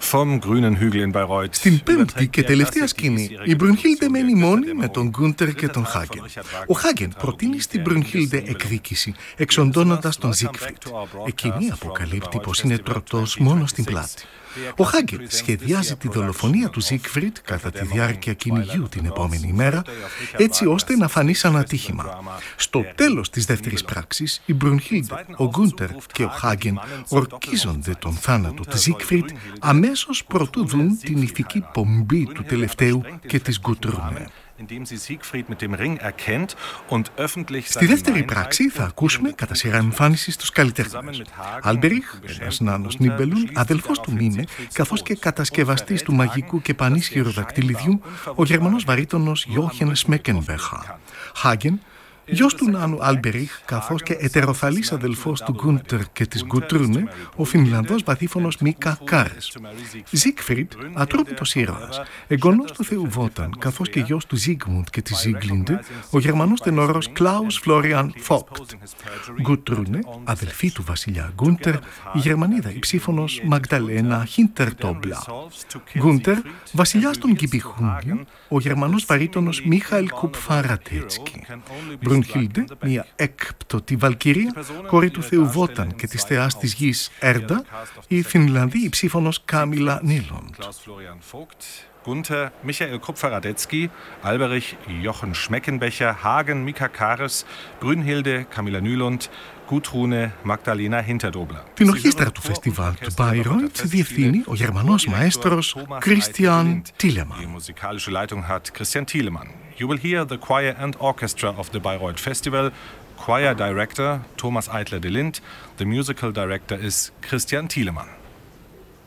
Vom grünen Hügel in Bayreuth. Στην πέμπτη και τελευταία σκηνή, η Μπρουνχίλντε μένει μόνη με τον Γκούντερ και τον Χάγεν. Ο Χάγεν προτείνει στην Μπρουνχίλντε εκδίκηση, εξοντώνοντας τον Ζίγκφριντ. Εκείνη αποκαλύπτει πως είναι τροτός μόνο στην πλάτη. Ο Χάγεν σχεδιάζει τη δολοφονία του Ζίγκφριντ κατά τη διάρκεια κυνηγιού την επόμενη ημέρα, έτσι ώστε να φανεί σαν ατύχημα. Στο τέλος της δεύτερης πράξης, η Μπρουνχίλντε, ο Γκούντερ και ο Χάγεν ορκίζονται τον θάνατο του Ζίγκφριντ αμέσως προτού δουν την ηθική πομπή του τελευταίου και της Γκούτρουνε. Στη δεύτερη πράξη θα ακούσουμε κατά σειρά εμφάνισης τους καλλιτέχνες. Άλμπεριχ, ένας νάνος Νίμπελουν, αδελφός του Μίνε, καθώς και κατασκευαστής του μαγικού και πανίσχυρου δακτυλιδιού, ο Γερμανός βαρύτονος Γιόχεν Σμέκενβέχα. Χάγεν, γιος του νάνου Άλμπεριχ, καθώς και ετεροθαλής αδελφός του Γκούντερ και της Γκούτρουνε, ο Φινλανδός βαθύφωνος Μίκα Κάρες. Ζίγκφριντ, ατρόμητος ήρωας, εγγονός του θεού Βόταν, καθώς και γιος του Ζίγμουντ και της Ζίγκλιντε, ο Γερμανός τενόρος Κλάους Φλόριαν Φόκτ. Γκούτρουνε, αδελφή του βασιλιά Γκούντερ, η Γερμανίδα υψήφωνος Μαγδαλένα Χίντερτόμπλα. Γκούντερ, βασιλιάς των Γκιμπιχούγγεν, ο Γερμανός βαρύτονος Μίχαελ Κουπφαρατέτσκι. Μπρουνχίλντε, μια έκπτωτη βαλκυρία, κόρη του θεού Βόταν και της θεάς της γης Έρντα, η Φινλανδή υψήφωνος Κάμιλα Νίλοντ. Gunther, Michael Kupfer-Radetzky, Alberich, Jochen Schmeckenbecher, Hagen, Mika Kares, Brünnhilde, Camilla Nylund, Gudrune, Magdalena Hinterdobler. Την ορχήστρα του φεστιβάλ του Bayreuth διευθύνει ο Γερμανός μαέστρος Christian Thielemann. Die musikalische Leitung hat Christian Thielemann. You will hear the choir and orchestra of the Bayreuth Festival. Choir director Thomas Eitler de Lind. The musical director is Christian Thielemann.